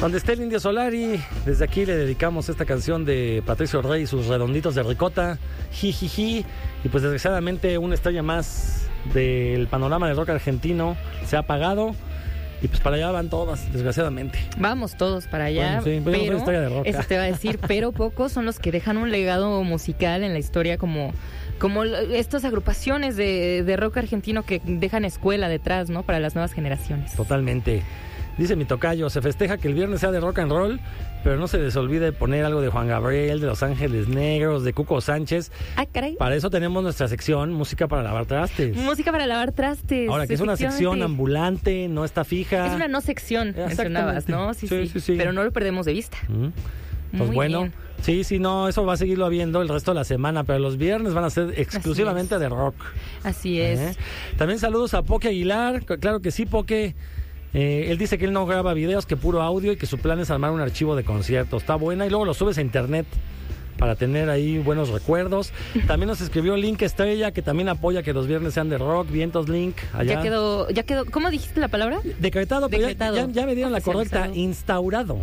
Donde esté el Indio Solari, desde aquí le dedicamos esta canción de Patricio Rey y sus redonditos de ricota, jijiji, y pues desgraciadamente una estrella más del panorama del rock argentino se ha apagado. Y pues para allá van todas, desgraciadamente. Vamos todos para allá, bueno, sí, pero historia de rock. Eso te va a decir, pero pocos son los que dejan un legado musical en la historia como estas agrupaciones de rock argentino que dejan escuela detrás, ¿no? Para las nuevas generaciones. Totalmente. Dice mi tocayo, se festeja que el viernes sea de rock and roll, pero no se les olvide poner algo de Juan Gabriel, de Los Ángeles Negros, de Cuco Sánchez. Ah, caray. Para eso tenemos nuestra sección Música para lavar trastes. Música para lavar trastes. Ahora, que es una sección ambulante, no está fija. Es una no sección, mencionabas, ¿no? Sí. Pero no lo perdemos de vista. Pues muy bueno, bien. Sí, no, eso va a seguirlo habiendo el resto de la semana, pero los viernes van a ser exclusivamente de rock. Así es. También saludos a Poke Aguilar, claro que sí, Poke. Él dice que él no graba videos, que puro audio y que su plan es armar un archivo de conciertos. Está buena y luego lo subes a internet para tener ahí buenos recuerdos. También nos escribió Link Estrella, que también apoya que los viernes sean de rock. Vientos Link, allá. Ya quedó, ¿cómo dijiste la palabra? Decretado, pero ya me dieron la correcta. Instaurado.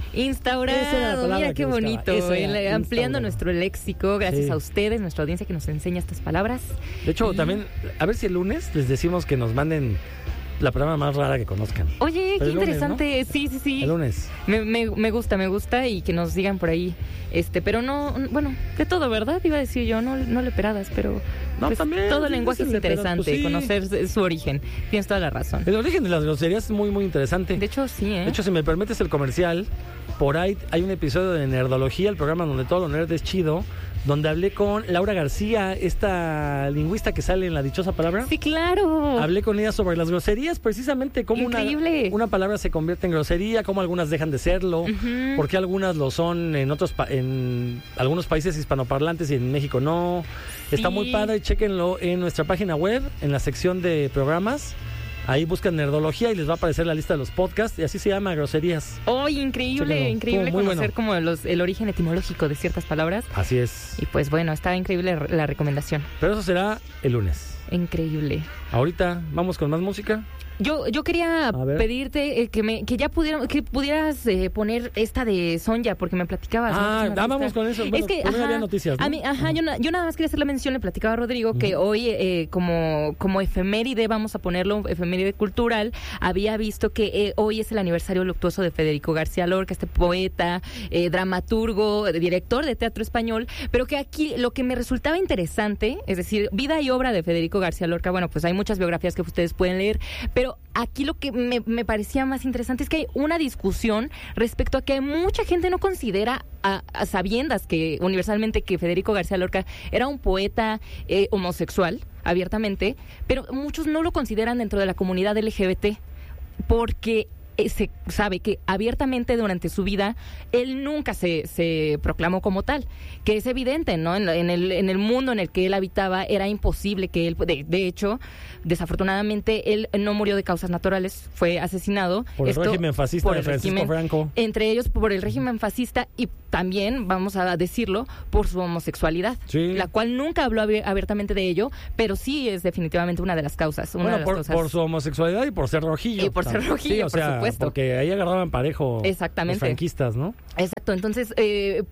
Mira qué bonito. Ampliando nuestro léxico, gracias a ustedes, nuestra audiencia que nos enseña estas palabras. De hecho, también, a ver si el lunes les decimos que nos manden la palabra más rara que conozcan. Oye, qué interesante. Lunes, ¿no? Sí. El lunes. Me gusta y que nos digan por ahí. Pero no, bueno, de todo, ¿verdad? Iba a decir yo, no leperadas, pero no, pues, también, todo el lenguaje es interesante, pues sí. Conocer su origen. Tienes toda la razón. El origen de las groserías es muy, muy interesante. De hecho, sí, De hecho, si me permites el comercial, por ahí hay un episodio de Nerdología, el programa donde todo lo nerd es chido, donde hablé con Laura García, esta lingüista que sale en La Dichosa Palabra. Sí, claro. Hablé con ella sobre las groserías, precisamente cómo una palabra se convierte en grosería, cómo algunas dejan de serlo, porque algunas lo son en algunos países hispanoparlantes y en México no. Sí. Está muy padre, chéquenlo en nuestra página web, en la sección de programas. Ahí buscan Nerdología y les va a aparecer la lista de los podcasts y así se llama Groserías. ¡Oh, increíble conocer como el origen etimológico de ciertas palabras! Así es. Y pues bueno, está increíble la recomendación. Pero eso será el lunes. Increíble. Ahorita vamos con más música. Yo quería pedirte que pudieras poner esta de Sonja, porque me platicabas. Vamos con eso. Bueno, es que había noticias, ¿no? Yo nada más quería hacer la mención, le platicaba a Rodrigo que hoy, como efeméride, vamos a ponerlo, efeméride cultural, había visto que hoy es el aniversario luctuoso de Federico García Lorca, este poeta, dramaturgo, director de teatro español, pero que aquí lo que me resultaba interesante, es decir, vida y obra de Federico García Lorca, bueno, pues hay muchas biografías que ustedes pueden leer, pero aquí lo que me parecía más interesante es que hay una discusión respecto a que mucha gente no considera a sabiendas que universalmente que Federico García Lorca era un poeta homosexual, abiertamente, pero muchos no lo consideran dentro de la comunidad LGBT porque se sabe que abiertamente durante su vida él nunca se proclamó como tal, que es evidente, ¿no? En el mundo en el que él habitaba era imposible que él, de hecho, desafortunadamente él no murió de causas naturales, fue asesinado por el régimen fascista de Francisco Franco, entre ellos por el régimen fascista y también, vamos a decirlo, por su homosexualidad, la cual nunca habló abiertamente de ello, pero sí es definitivamente una de las causas. Por su homosexualidad y por ser rojillo. Y por ser rojillo, por supuesto. Porque ahí agarraban parejo exactamente los franquistas, ¿no? Exacto, entonces él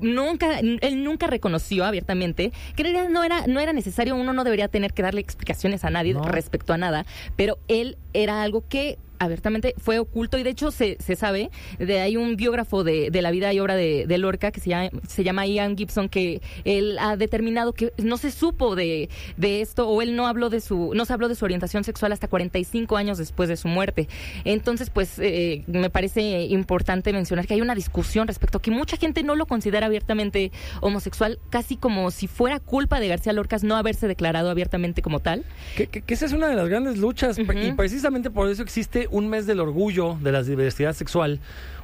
nunca reconoció abiertamente que en realidad no era necesario, uno no debería tener que darle explicaciones a nadie respecto a nada, pero él era algo que abiertamente fue oculto y de hecho se sabe, hay un biógrafo de la vida y obra de Lorca que se llama Ian Gibson, que él ha determinado que no se supo de esto, o él no se habló de su orientación sexual hasta 45 años después de su muerte. Entonces pues me parece importante mencionar que hay una discusión respecto a que mucha gente no lo considera abiertamente homosexual, casi como si fuera culpa de García Lorca no haberse declarado abiertamente como tal. Que esa es una de las grandes luchas y precisamente por eso existe un mes del orgullo de la diversidad sexual.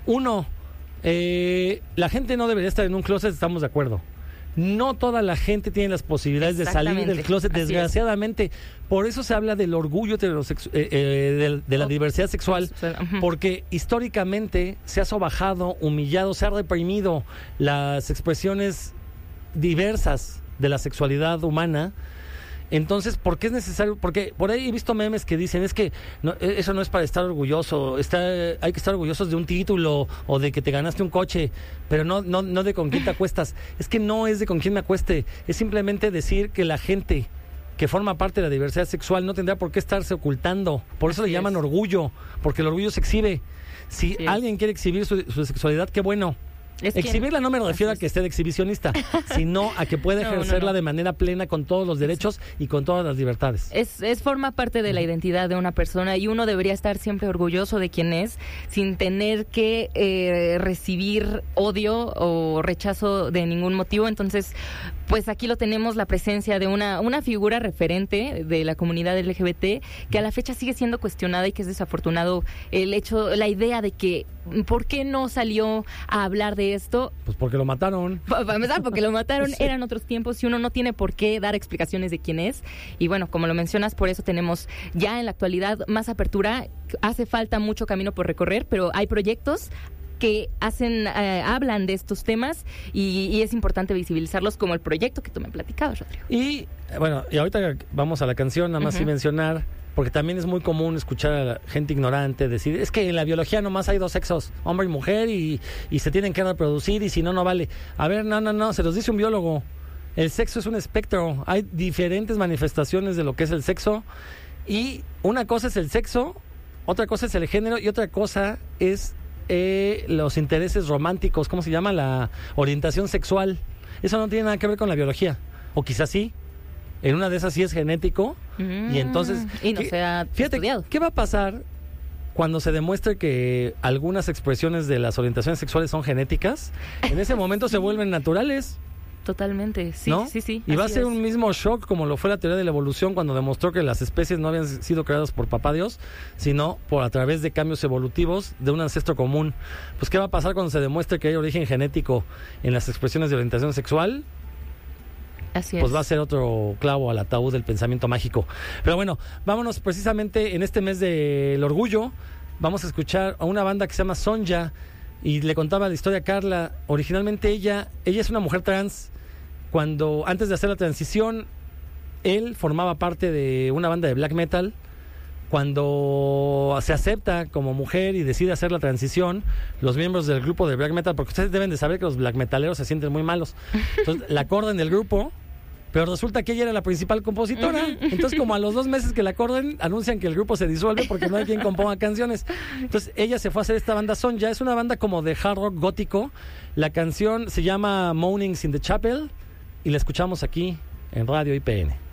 La gente no debería estar en un closet, estamos de acuerdo. No toda la gente tiene las posibilidades de salir del closet, desgraciadamente. Por eso se habla del orgullo de la diversidad sexual, porque históricamente se ha sobajado, humillado, se ha reprimido las expresiones diversas de la sexualidad humana. Entonces, ¿por qué es necesario? Porque por ahí he visto memes que dicen, es que eso no es para estar orgulloso, hay que estar orgullosos de un título o de que te ganaste un coche, pero no de con quién te acuestas. Es que no es de con quién me acueste, es simplemente decir que la gente que forma parte de la diversidad sexual no tendrá por qué estarse ocultando. Por eso le llaman orgullo, porque el orgullo se exhibe. Si alguien quiere exhibir su sexualidad, qué bueno. Exhibirla no me refiero a que esté de exhibicionista, sino a que pueda ejercerla de manera plena con todos los derechos y con todas las libertades. Forma parte de la identidad de una persona y uno debería estar siempre orgulloso de quién es, sin tener que recibir odio o rechazo de ningún motivo. Entonces, pues aquí lo tenemos, la presencia de una figura referente de la comunidad LGBT que a la fecha sigue siendo cuestionada y que es desafortunado la idea de que ¿por qué no salió a hablar de esto? Pues porque lo mataron. Para empezar, porque lo mataron, sí. Eran otros tiempos y uno no tiene por qué dar explicaciones de quién es. Y bueno, como lo mencionas, por eso tenemos ya en la actualidad más apertura. Hace falta mucho camino por recorrer, pero hay proyectos que hablan de estos temas y es importante visibilizarlos, como el proyecto que tú me platicabas, Rodrigo. Y bueno, y ahorita vamos a la canción, nada más sí mencionar, porque también es muy común escuchar a la gente ignorante decir, es que en la biología nomás hay 2 sexos, hombre y mujer, y se tienen que reproducir, y si no, no vale. A ver, no, se los dice un biólogo. El sexo es un espectro, hay diferentes manifestaciones de lo que es el sexo, y una cosa es el sexo, otra cosa es el género, y otra cosa es los intereses románticos, ¿cómo se llama? La orientación sexual. Eso no tiene nada que ver con la biología, o quizás sí. En una de esas sí es genético y entonces... Y no se ha estudiado. ¿Qué va a pasar cuando se demuestre que algunas expresiones de las orientaciones sexuales son genéticas? En ese momento se vuelven naturales. Totalmente, sí, ¿no? sí. Y va a ser un mismo shock como lo fue la teoría de la evolución cuando demostró que las especies no habían sido creadas por papá Dios, sino a través de cambios evolutivos de un ancestro común. Pues, ¿qué va a pasar cuando se demuestre que hay origen genético en las expresiones de orientación sexual? Así pues va a ser otro clavo al ataúd del pensamiento mágico. Pero bueno, vámonos precisamente en este mes del orgullo. Vamos a escuchar a una banda que se llama Sonja. Y le contaba la historia a Carla. Originalmente ella es una mujer trans. Cuando antes de hacer la transición, él formaba parte de una banda de black metal. Cuando se acepta como mujer y decide hacer la transición, los miembros del grupo de black metal, porque ustedes deben de saber que los black metaleros se sienten muy malos, entonces la corren del grupo, pero resulta que ella era la principal compositora. Entonces, como a los 2 meses que la corren, anuncian que el grupo se disuelve porque no hay quien componga canciones. Entonces ella se fue a hacer esta banda Sonja. Es una banda como de hard rock gótico. La canción se llama Moanings in the Chapel y la escuchamos aquí en Radio IPN.